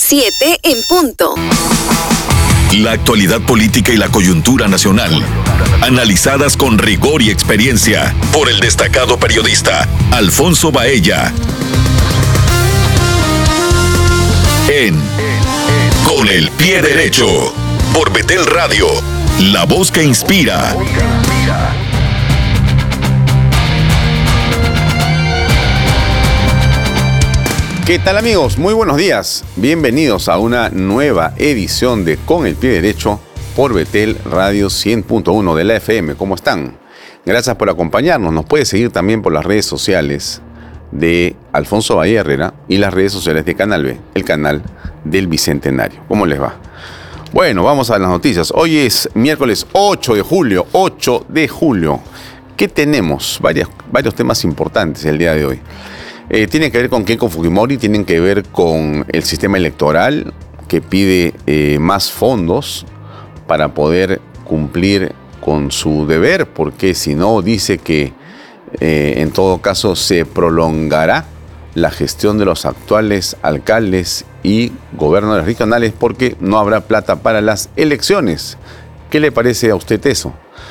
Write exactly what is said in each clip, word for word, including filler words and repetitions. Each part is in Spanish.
siete en punto. La actualidad política y la coyuntura nacional, analizadas con rigor y experiencia por el destacado periodista Alfonso Baella. En Con el Pie Derecho, por Betel Radio, la voz que inspira. ¿Qué tal, amigos? Muy buenos días. Bienvenidos a una nueva edición de Con el Pie Derecho por Betel Radio cien punto uno de la F M. ¿Cómo están? Gracias por acompañarnos. Nos puede seguir también por las redes sociales de Alfonso Baella Herrera y las redes sociales de Canal B, el canal del Bicentenario. ¿Cómo les va? Bueno, vamos a las noticias. Hoy es miércoles ocho de julio. ocho de julio. ¿Qué tenemos? Varias, varios temas importantes el día de hoy. Eh, tienen que ver con Keiko Fujimori, tienen que ver con el sistema electoral que pide eh, más fondos para poder cumplir con su deber, porque si no, dice que eh, en todo caso se prolongará la gestión de los actuales alcaldes y gobernadores regionales porque no habrá plata para las elecciones. ¿Qué le parece a usted eso?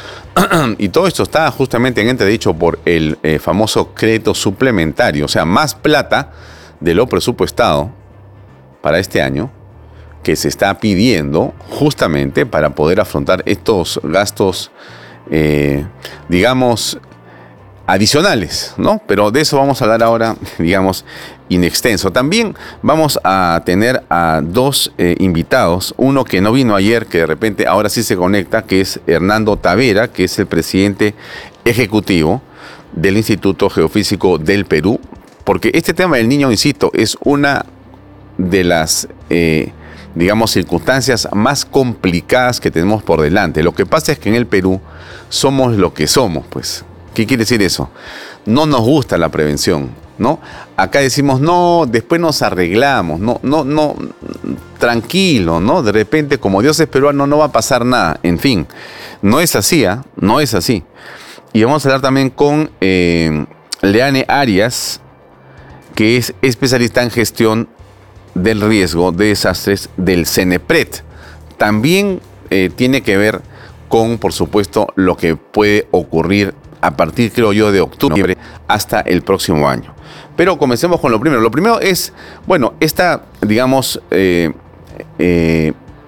Y todo esto está justamente en entredicho por el eh, famoso crédito suplementario, o sea, más plata de lo presupuestado para este año que se está pidiendo justamente para poder afrontar estos gastos, eh, digamos, adicionales, ¿no? Pero de eso vamos a hablar ahora, digamos, in extenso. También vamos a tener a dos eh, invitados, uno que no vino ayer, que de repente ahora sí se conecta, que es Hernando Tavera, que es el presidente ejecutivo del Instituto Geofísico del Perú, porque este tema del niño, insisto, es una de las, eh, digamos, circunstancias más complicadas que tenemos por delante. Lo que pasa es que en el Perú somos lo que somos, pues. ¿Qué quiere decir eso? No nos gusta la prevención, ¿no? Acá decimos, no, después nos arreglamos, no, no, no, tranquilo, ¿no? De repente, como Dios es peruano, no va a pasar nada. En fin, no es así, ¿eh? No es así. Y vamos a hablar también con eh, Leane Arias, que es especialista en gestión del riesgo de desastres del CENEPRED. También eh, tiene que ver con, por supuesto, lo que puede ocurrir a partir, creo yo, de octubre hasta el próximo año. Pero comencemos con lo primero. Lo primero es, bueno, esta, digamos, eh, eh,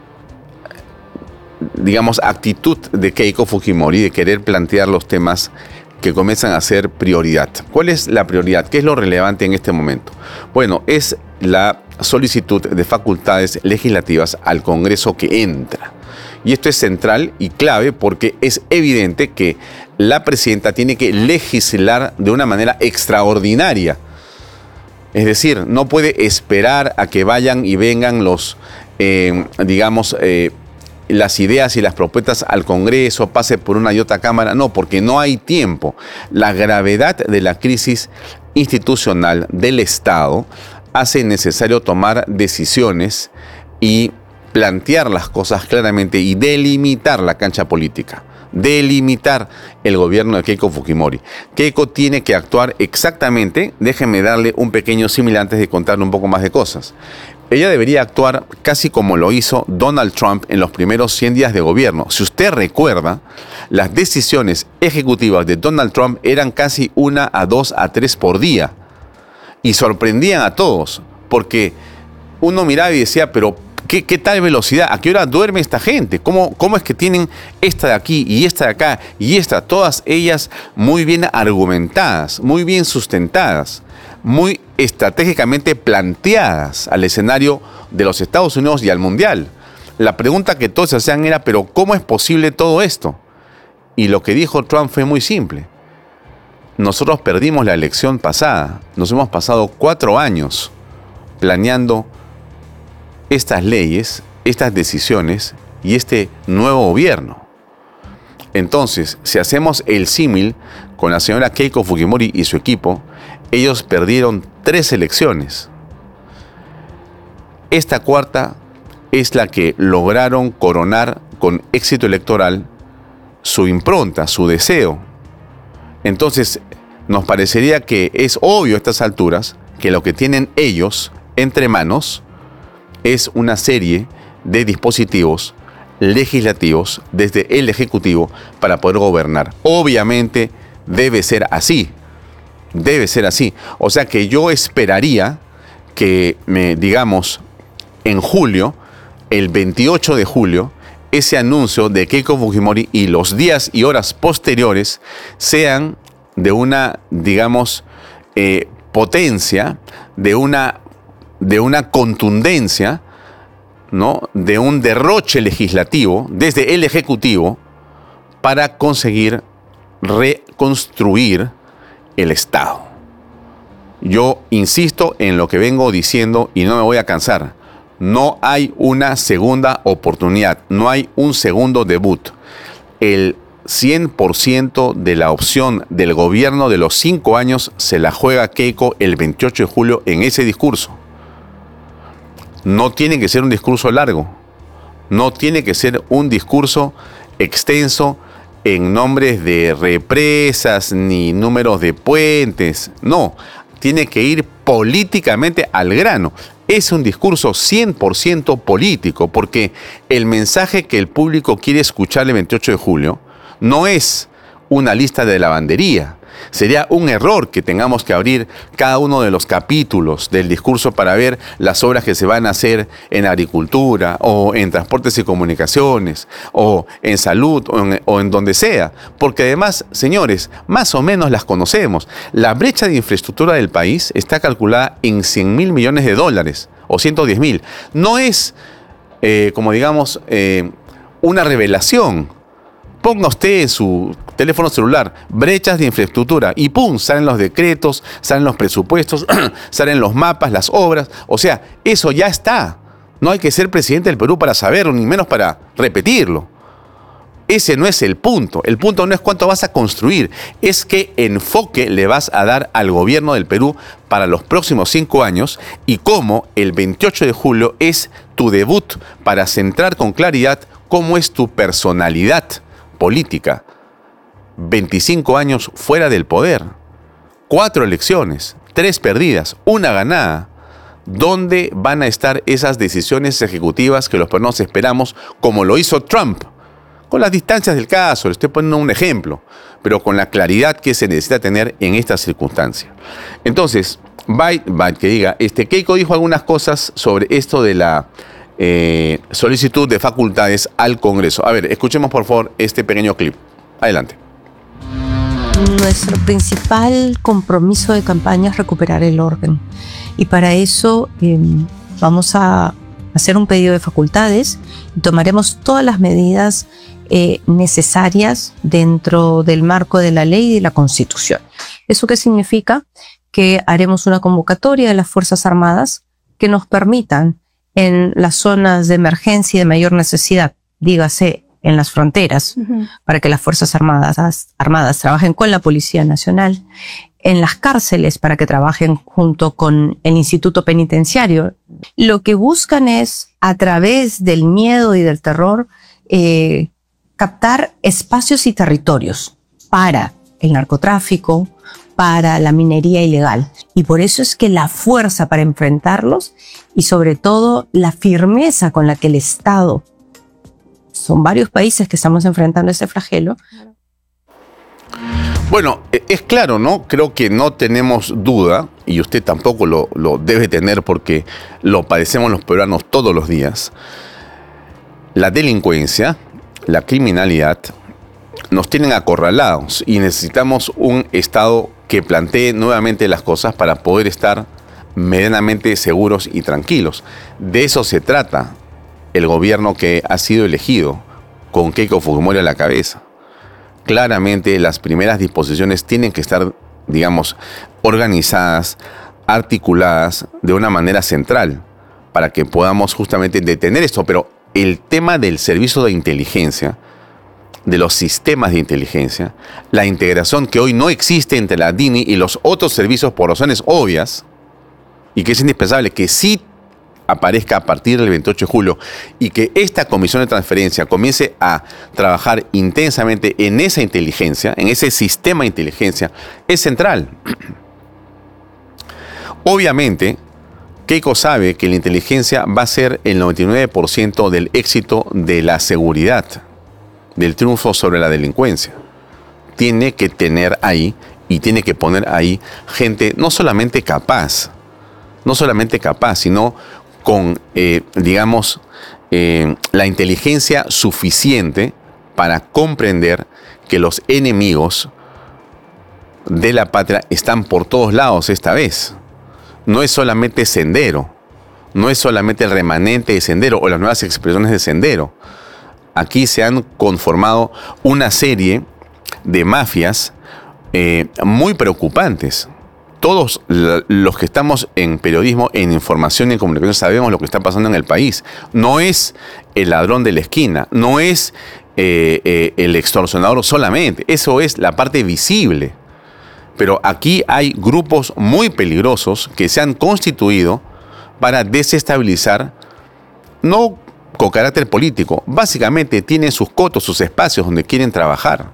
digamos, actitud de Keiko Fujimori de querer plantear los temas que comienzan a ser prioridad. ¿Cuál es la prioridad? ¿Qué es lo relevante en este momento? Bueno, es la solicitud de facultades legislativas al Congreso que entra. Y esto es central y clave porque es evidente que la presidenta tiene que legislar de una manera extraordinaria. Es decir, no puede esperar a que vayan y vengan los, eh, digamos, eh, las ideas y las propuestas al Congreso, pase por una y otra cámara. No, porque no hay tiempo. La gravedad de la crisis institucional del Estado hace necesario tomar decisiones y plantear las cosas claramente y delimitar la cancha política, delimitar el gobierno de Keiko Fujimori. Keiko tiene que actuar exactamente, déjenme darle un pequeño símil antes de contarle un poco más de cosas. Ella debería actuar casi como lo hizo Donald Trump en los primeros cien días de gobierno. Si usted recuerda, las decisiones ejecutivas de Donald Trump eran casi una a dos a tres por día y sorprendían a todos porque uno miraba y decía, pero ¿Qué, ¿Qué tal velocidad? ¿A qué hora duerme esta gente? ¿Cómo, ¿Cómo es que tienen esta de aquí y esta de acá y esta? Todas ellas muy bien argumentadas, muy bien sustentadas, muy estratégicamente planteadas al escenario de los Estados Unidos y al Mundial. La pregunta que todos se hacían era, ¿pero cómo es posible todo esto? Y lo que dijo Trump fue muy simple. Nosotros perdimos la elección pasada. Nos hemos pasado cuatro años planeando estas leyes, estas decisiones y este nuevo gobierno. Entonces, si hacemos el símil con la señora Keiko Fujimori y su equipo, ellos perdieron tres elecciones. Esta cuarta es la que lograron coronar con éxito electoral su impronta, su deseo. Entonces, nos parecería que es obvio a estas alturas que lo que tienen ellos entre manos es una serie de dispositivos legislativos desde el Ejecutivo para poder gobernar. Obviamente debe ser así, debe ser así. O sea que yo esperaría que, me, digamos, en julio, el veintiocho de julio, ese anuncio de Keiko Fujimori y los días y horas posteriores sean de una, digamos, eh, potencia, de una, de una contundencia, ¿no? De un derroche legislativo desde el Ejecutivo para conseguir reconstruir el Estado. Yo insisto en lo que vengo diciendo y no me voy a cansar. No hay una segunda oportunidad, no hay un segundo debut. El cien por ciento de la opción del gobierno de los cinco años se la juega Keiko el veintiocho de julio en ese discurso. No tiene que ser un discurso largo, no tiene que ser un discurso extenso en nombres de represas ni números de puentes, no, tiene que ir políticamente al grano. Es un discurso cien por ciento político, porque el mensaje que el público quiere escuchar el veintiocho de julio no es una lista de lavandería. Sería un error que tengamos que abrir cada uno de los capítulos del discurso para ver las obras que se van a hacer en agricultura o en transportes y comunicaciones o en salud o en, o en donde sea. Porque además, señores, más o menos las conocemos. La brecha de infraestructura del país está calculada en cien mil millones de dólares o ciento diez mil. No es, eh, como digamos, eh, una revelación. Ponga usted en su teléfono celular brechas de infraestructura y ¡pum! Salen los decretos, salen los presupuestos, salen los mapas, las obras. O sea, eso ya está. No hay que ser presidente del Perú para saberlo, ni menos para repetirlo. Ese no es el punto. El punto no es cuánto vas a construir, es qué enfoque le vas a dar al gobierno del Perú para los próximos cinco años y cómo el veintiocho de julio es tu debut para centrar con claridad cómo es tu personalidad política. veinticinco años fuera del poder, cuatro elecciones, tres perdidas, una ganada. ¿Dónde van a estar esas decisiones ejecutivas que los peruanos esperamos, como lo hizo Trump? Con las distancias del caso, le estoy poniendo un ejemplo, pero con la claridad que se necesita tener en esta circunstancia. Entonces, Biden, que diga, este, Keiko dijo algunas cosas sobre esto de la eh, solicitud de facultades al Congreso. A ver, escuchemos por favor este pequeño clip. Adelante. Nuestro principal compromiso de campaña es recuperar el orden. Y para eso eh, vamos a hacer un pedido de facultades y tomaremos todas las medidas eh, necesarias dentro del marco de la ley y de la Constitución. ¿Eso qué significa? Que haremos una convocatoria de las Fuerzas Armadas que nos permitan en las zonas de emergencia y de mayor necesidad, dígase, en las fronteras, uh-huh. para que las Fuerzas Armadas, Armadas trabajen con la Policía Nacional, en las cárceles para que trabajen junto con el Instituto Penitenciario. Lo que buscan es, a través del miedo y del terror, eh, captar espacios y territorios para el narcotráfico, para la minería ilegal. Y por eso es que la fuerza para enfrentarlos y sobre todo la firmeza con la que el Estado, son varios países que estamos enfrentando ese flagelo. Bueno, es claro, ¿no? Creo que no tenemos duda, y usted tampoco lo, lo debe tener porque lo padecemos los peruanos todos los días. La delincuencia, la criminalidad, nos tienen acorralados y necesitamos un Estado que plantee nuevamente las cosas para poder estar medianamente seguros y tranquilos. De eso se trata el gobierno que ha sido elegido con Keiko Fujimori a la cabeza. Claramente las primeras disposiciones tienen que estar, digamos, organizadas, articuladas de una manera central para que podamos justamente detener esto. Pero el tema del servicio de inteligencia, de los sistemas de inteligencia, la integración que hoy no existe entre la D I N I y los otros servicios por razones obvias, y que es indispensable que sí aparezca a partir del veintiocho de julio y que esta comisión de transferencia comience a trabajar intensamente en esa inteligencia, en ese sistema de inteligencia, es central. Obviamente, Keiko sabe que la inteligencia va a ser el noventa y nueve por ciento del éxito de la seguridad, del triunfo sobre la delincuencia. Tiene que tener ahí y tiene que poner ahí gente no solamente capaz, no solamente capaz, sino con, eh, digamos, eh, la inteligencia suficiente para comprender que los enemigos de la patria están por todos lados esta vez. No es solamente Sendero, no es solamente el remanente de Sendero o las nuevas expresiones de Sendero. Aquí se han conformado una serie de mafias eh, muy preocupantes. Todos los que estamos en periodismo, en información y en comunicación sabemos lo que está pasando en el país. No es el ladrón de la esquina, no es eh, eh, el extorsionador solamente, eso es la parte visible. Pero aquí hay grupos muy peligrosos que se han constituido para desestabilizar, no con carácter político, básicamente tienen sus cotos, sus espacios donde quieren trabajar.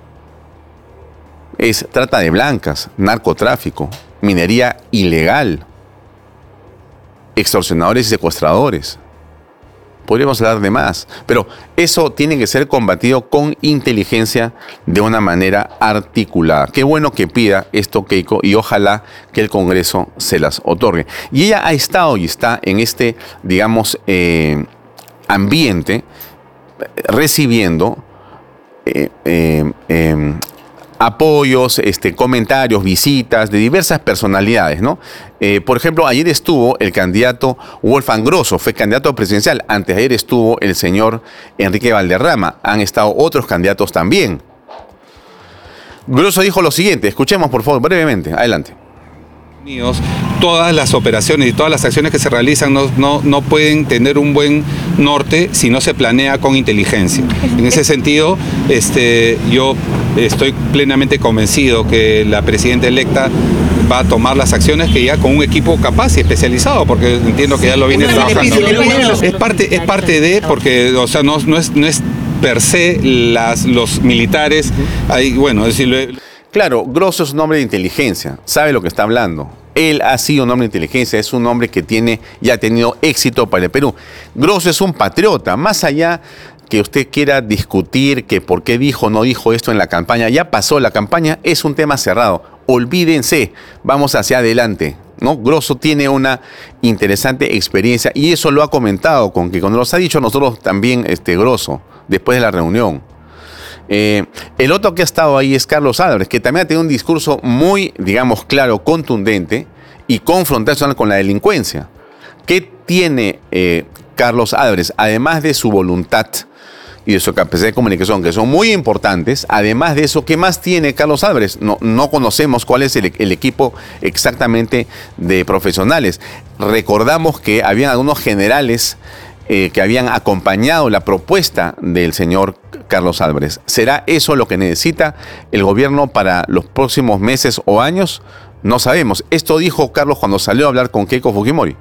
Es trata de blancas, narcotráfico, minería ilegal, extorsionadores y secuestradores. Podríamos hablar de más, pero eso tiene que ser combatido con inteligencia de una manera articulada. Qué bueno que pida esto Keiko y ojalá que el Congreso se las otorgue. Y ella ha estado y está en este, digamos, eh, ambiente recibiendo eh, eh, eh, apoyos, este, comentarios, visitas de diversas personalidades, ¿no? Eh, por ejemplo, ayer estuvo el candidato Wolfgang Grosso, fue candidato presidencial. Antes de ayer estuvo el señor Enrique Valderrama. Han estado otros candidatos también. Grosso dijo lo siguiente, escuchemos por favor brevemente, adelante. Todas las operaciones y todas las acciones que se realizan no, no, no pueden tener un buen norte si no se planea con inteligencia. En ese sentido, este, yo estoy plenamente convencido que la presidenta electa va a tomar las acciones que ya con un equipo capaz y especializado, porque entiendo que ya lo viene trabajando. Es parte, es parte de, porque o sea, no, no, es, no es per se las, los militares. Ahí, bueno, decirlo. Claro, Grosso es un hombre de inteligencia, sabe lo que está hablando. Él ha sido un hombre de inteligencia, es un hombre que tiene y ha tenido éxito para el Perú. Grosso es un patriota, más allá que usted quiera discutir que por qué dijo o no dijo esto en la campaña, ya pasó la campaña, es un tema cerrado. Olvídense, vamos hacia adelante, ¿no? Grosso tiene una interesante experiencia y eso lo ha comentado con que cuando nos ha dicho a nosotros también este Grosso, después de la reunión. Eh, el otro que ha estado ahí es Carlos Álvarez, que también ha tenido un discurso muy, digamos, claro, contundente y confrontacional con la delincuencia. ¿Qué tiene eh, Carlos Álvarez? Además de su voluntad y de su capacidad de comunicación, que son muy importantes, además de eso, ¿qué más tiene Carlos Álvarez? No, no conocemos cuál es el, el equipo exactamente de profesionales. Recordamos que habían algunos generales Eh, que habían acompañado la propuesta del señor Carlos Álvarez. ¿Será eso lo que necesita el gobierno para los próximos meses o años? No sabemos. Esto dijo Carlos cuando salió a hablar con Keiko Fujimori.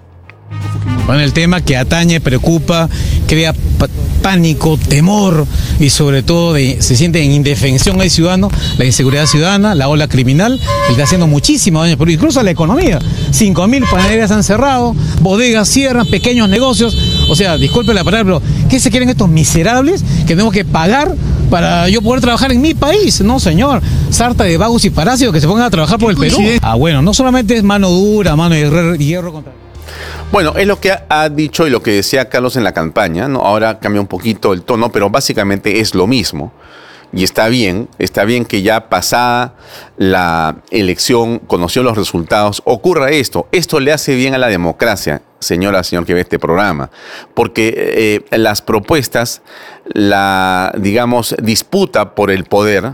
Bueno, el tema que atañe, preocupa, crea pánico, temor y sobre todo de, se siente en indefensión al ciudadano, la inseguridad ciudadana, la ola criminal, está haciendo muchísimo daño, pero incluso a la economía. cinco mil panaderías han cerrado, bodegas cierran, pequeños negocios. O sea, disculpe la palabra, pero ¿qué se quieren estos miserables que tenemos que pagar para yo poder trabajar en mi país? No, señor, sarta de vagos y parásitos que se pongan a trabajar por el Perú. Ah, bueno, no solamente es mano dura, mano de hierro contra... Bueno, es lo que ha dicho y lo que decía Carlos en la campaña, ¿no? Ahora cambia un poquito el tono, pero básicamente es lo mismo. Y está bien, está bien que ya pasada la elección, conoció los resultados, ocurra esto. Esto le hace bien a la democracia, señora, señor que ve este programa, porque eh, las propuestas, la, digamos, disputa por el poder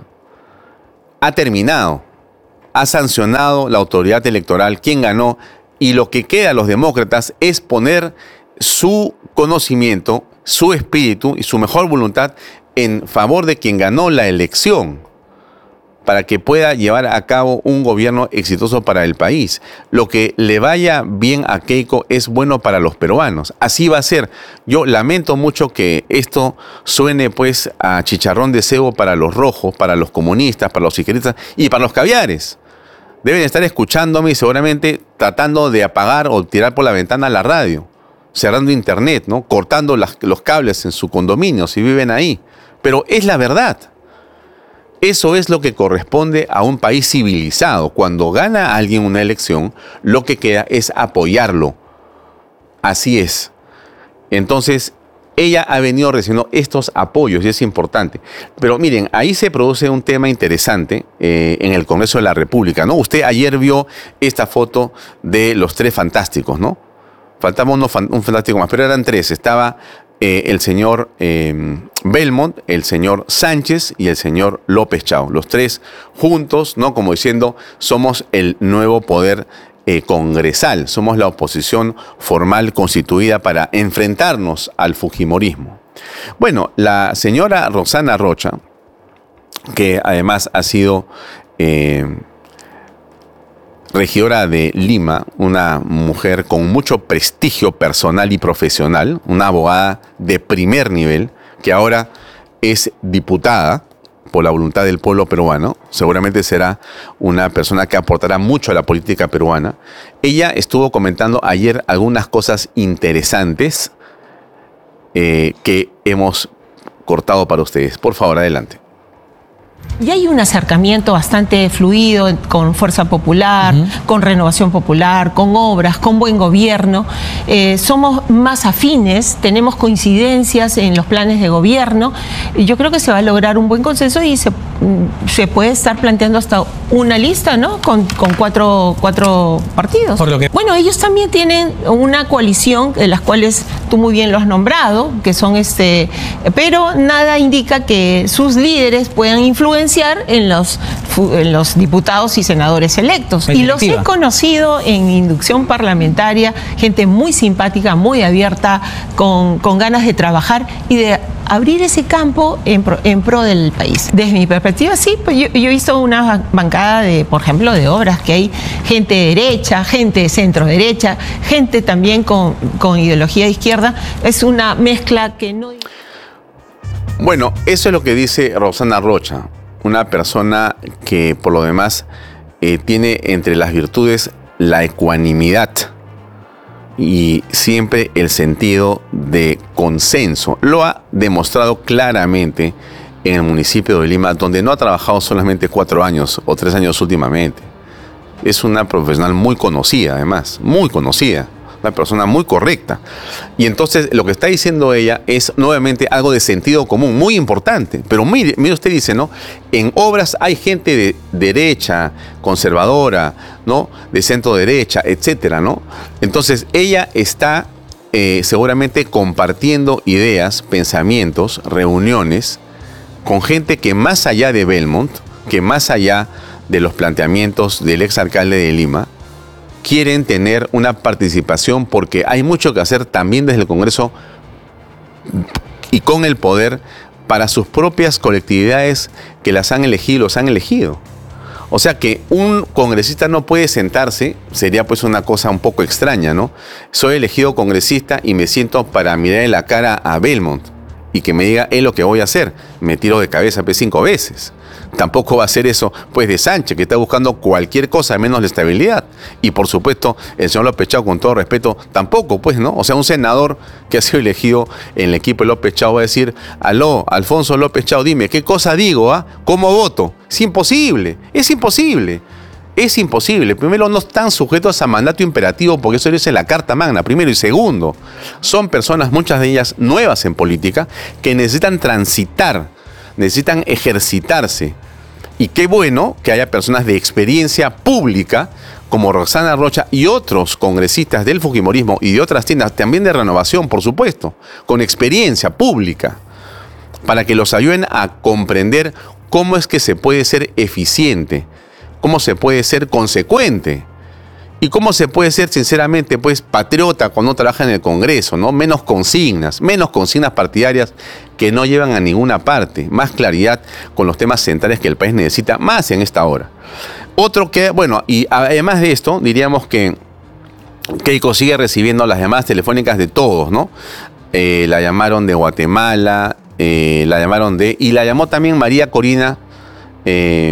ha terminado. Ha sancionado la autoridad electoral, quién ganó, y lo que queda a los demócratas es poner su conocimiento, su espíritu y su mejor voluntad en favor de quien ganó la elección para que pueda llevar a cabo un gobierno exitoso para el país. Lo que le vaya bien a Keiko es bueno para los peruanos. Así va a ser. Yo lamento mucho que esto suene pues a chicharrón de cebo para los rojos, para los comunistas, para los izquierdistas y para los caviares. Deben estar escuchándome y seguramente tratando de apagar o tirar por la ventana la radio, cerrando internet, ¿no? Cortando las, los cables en su condominio si viven ahí. Pero es la verdad. Eso es lo que corresponde a un país civilizado. Cuando gana alguien una elección, lo que queda es apoyarlo. Así es. Entonces, ella ha venido recibiendo estos apoyos y es importante. Pero miren, ahí se produce un tema interesante eh, en el Congreso de la República, ¿no? Usted ayer vio esta foto de los tres fantásticos, ¿no? Faltaba uno, un fantástico más, pero eran tres. Estaba eh, el señor eh, Belmont, el señor Sánchez y el señor López Chao. Los tres juntos, ¿no? Como diciendo, somos el nuevo poder Eh, congresal, somos la oposición formal constituida para enfrentarnos al fujimorismo. Bueno, la señora Roxana Rocha, que además ha sido eh, regidora de Lima, una mujer con mucho prestigio personal y profesional, una abogada de primer nivel, que ahora es diputada por la voluntad del pueblo peruano, seguramente será una persona que aportará mucho a la política peruana. Ella estuvo comentando ayer algunas cosas interesantes eh, que hemos cortado para ustedes. Por favor, adelante. Y hay un acercamiento bastante fluido con Fuerza Popular, uh-huh. con Renovación Popular, con obras, con buen gobierno. Eh, somos más afines, tenemos coincidencias en los planes de gobierno. Y yo creo que se va a lograr un buen consenso y se, se puede estar planteando hasta una lista, ¿no? Con, con cuatro, cuatro partidos. Por lo que... Bueno, ellos también tienen una coalición, de las cuales tú muy bien lo has nombrado, que son este, pero nada indica que sus líderes puedan influir en los, en los diputados y senadores electos. Y los he conocido en inducción parlamentaria, gente muy simpática, muy abierta, con, con ganas de trabajar y de abrir ese campo en pro, en pro del país. Desde mi perspectiva, sí, pues yo, yo he visto una bancada de, por ejemplo, de obras, que hay gente de derecha, gente de centro derecha, gente también con, con ideología de izquierda. Es una mezcla que no... Bueno, eso es lo que dice Roxana Rocha, una persona que por lo demás eh, tiene entre las virtudes la ecuanimidad y siempre el sentido de consenso. Lo ha demostrado claramente en el municipio de Lima, donde no ha trabajado solamente cuatro años o tres años últimamente. Es una profesional muy conocida, además, muy conocida. Una persona muy correcta. Y entonces lo que está diciendo ella es nuevamente algo de sentido común, muy importante. Pero mire, mire usted dice, ¿no? En obras hay gente de derecha, conservadora, ¿no? De centro derecha, etcétera, ¿no? Entonces ella está eh, seguramente compartiendo ideas, pensamientos, reuniones con gente que más allá de Belmont, que más allá de los planteamientos del exalcalde de Lima, quieren tener una participación, porque hay mucho que hacer también desde el Congreso y con el poder para sus propias colectividades que las han elegido, los han elegido. O sea que un congresista no puede sentarse, sería pues una cosa un poco extraña, ¿no? Soy elegido congresista y me siento para mirar en la cara a Belmont y que me diga es lo que voy a hacer. Me tiro de cabeza pues cinco veces. Tampoco va a ser eso pues de Sánchez, que está buscando cualquier cosa menos la estabilidad. Y por supuesto, el señor López Chao, con todo respeto, tampoco, pues, ¿no? O sea, un senador que ha sido elegido en el equipo de López Chao va a decir, aló, Alfonso López Chao, dime, ¿qué cosa digo, ah? ¿Cómo voto? Es imposible, es imposible. Es imposible. Primero, no están sujetos a mandato imperativo, porque eso lo dice la Carta Magna, primero. Y segundo, son personas, muchas de ellas nuevas en política, que necesitan transitar, necesitan ejercitarse. Y qué bueno que haya personas de experiencia pública como Roxana Rocha y otros congresistas del fujimorismo y de otras tiendas, también de Renovación, por supuesto, con experiencia pública, para que los ayuden a comprender cómo es que se puede ser eficiente, cómo se puede ser consecuente y cómo se puede ser, sinceramente, pues, patriota cuando trabaja en el Congreso, ¿no? Menos consignas, menos consignas partidarias que no llevan a ninguna parte, más claridad con los temas centrales que el país necesita, más en esta hora. Otro que, bueno, y además de esto, diríamos que Keiko sigue recibiendo las llamadas telefónicas de todos, ¿no? Eh, la llamaron de Guatemala, eh, la llamaron de... Y la llamó también María Corina, eh,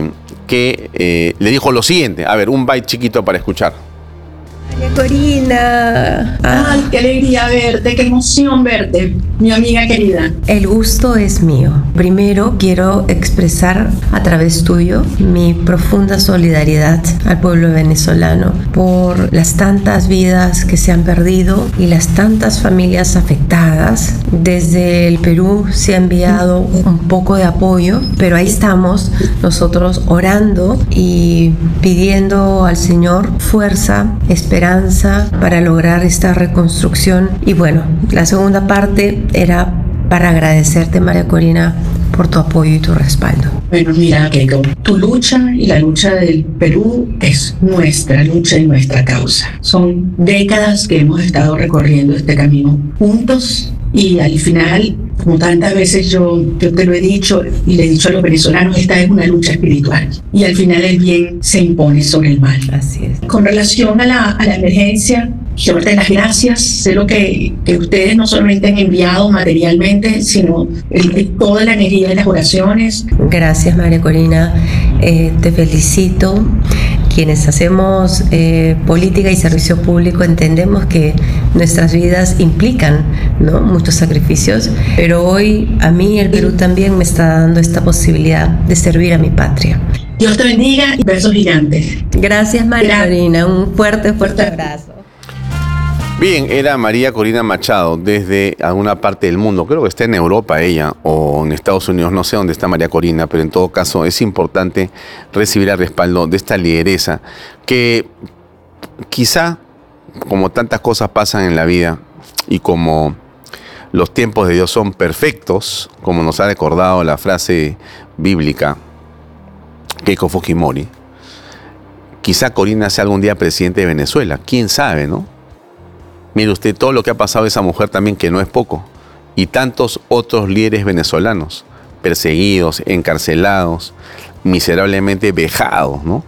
que eh, le dijo lo siguiente. A ver, un byte chiquito para escuchar. María Corina. Ay, qué alegría verte, qué emoción verte, mi amiga querida. El gusto es mío. Primero quiero expresar a través tuyo mi profunda solidaridad al pueblo venezolano por las tantas vidas que se han perdido y las tantas familias afectadas. Desde el Perú se ha enviado un poco de apoyo, pero ahí estamos nosotros orando y pidiendo al Señor fuerza, esperanza para lograr esta reconstrucción. Y bueno, la segunda parte era para agradecerte, María Corina, por tu apoyo y tu respaldo. Bueno, mira, Keiko, tu lucha y la lucha del Perú es nuestra lucha y nuestra causa. Son décadas que hemos estado recorriendo este camino juntos y al final, como tantas veces yo, yo te lo he dicho y le he dicho a los venezolanos, esta es una lucha espiritual y al final el bien se impone sobre el mal. Así es. Con relación a la, a la emergencia, quiero darte las gracias. Sé lo que, que ustedes no solamente han enviado materialmente, sino el, el, toda la energía de las oraciones. Gracias, María Corina. Eh, te felicito. Quienes hacemos eh, política y servicio público entendemos que nuestras vidas implican, ¿no?, muchos sacrificios, pero hoy a mí el Perú también me está dando esta posibilidad de servir a mi patria. Dios te bendiga y besos gigantes. Gracias, María Corina. Un fuerte, fuerte abrazo. Bien, era María Corina Machado desde alguna parte del mundo. Creo que está en Europa ella o en Estados Unidos. No sé dónde está María Corina, pero en todo caso es importante recibir el respaldo de esta lideresa que quizá, como tantas cosas pasan en la vida y como los tiempos de Dios son perfectos, como nos ha recordado la frase bíblica Keiko Fujimori, quizá Corina sea algún día presidente de Venezuela. ¿Quién sabe, no? Mire usted todo lo que ha pasado a esa mujer también, que no es poco. Y tantos otros líderes venezolanos, perseguidos, encarcelados, miserablemente vejados, ¿no?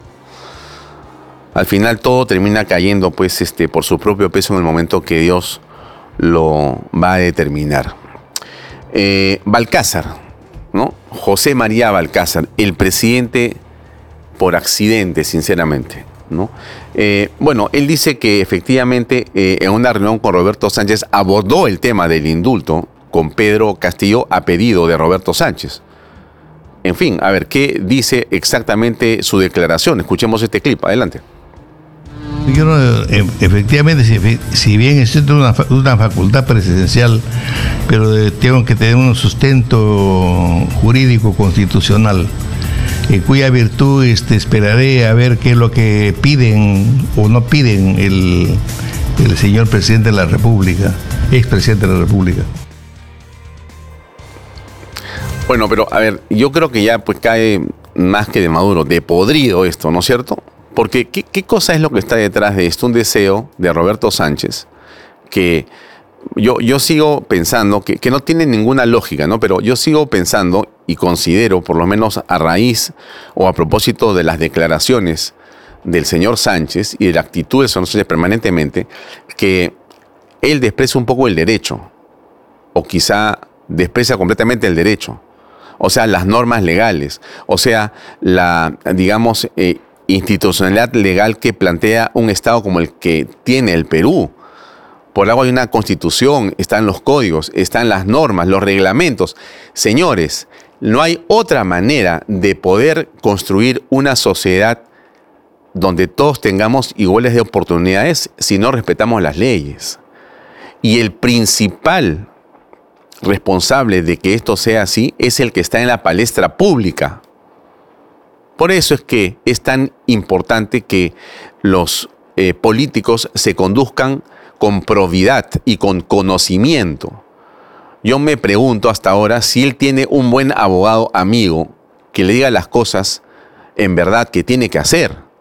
Al final todo termina cayendo, pues, este, por su propio peso en el momento que Dios lo va a determinar. Eh, Balcázar, ¿no? José María Balcázar, el presidente por accidente, sinceramente, ¿no? Eh, bueno, él dice que efectivamente eh, en una reunión con Roberto Sánchez abordó el tema del indulto con Pedro Castillo a pedido de Roberto Sánchez. En fin, a ver, ¿qué dice exactamente su declaración? Escuchemos este clip, adelante. Yo no, efectivamente, si, si bien estoy una, una facultad presidencial, pero tengo que tener un sustento jurídico constitucional, en cuya virtud este, esperaré a ver qué es lo que piden o no piden el, el señor presidente de la República, expresidente de la República. Bueno, pero a ver, yo creo que ya pues cae más que de maduro, de podrido esto, ¿no es cierto? Porque ¿qué, qué cosa es lo que está detrás de esto? Un deseo de Roberto Sánchez que yo, yo sigo pensando que, que no tiene ninguna lógica, ¿no? Pero yo sigo pensando y considero, por lo menos a raíz o a propósito de las declaraciones del señor Sánchez y de la actitud del señor Sánchez permanentemente, que él desprecia un poco el derecho, o quizá desprecia completamente el derecho, o sea, las normas legales, o sea, la, digamos, eh, institucionalidad legal que plantea un Estado como el que tiene el Perú. Por algo hay una constitución, están los códigos, están las normas, los reglamentos. Señores, no hay otra manera de poder construir una sociedad donde todos tengamos iguales de oportunidades si no respetamos las leyes. Y el principal responsable de que esto sea así es el que está en la palestra pública. Por eso es que es tan importante que los eh, políticos se conduzcan con probidad y con conocimiento. Yo me pregunto hasta ahora si él tiene un buen abogado amigo que le diga las cosas en verdad que tiene que hacer.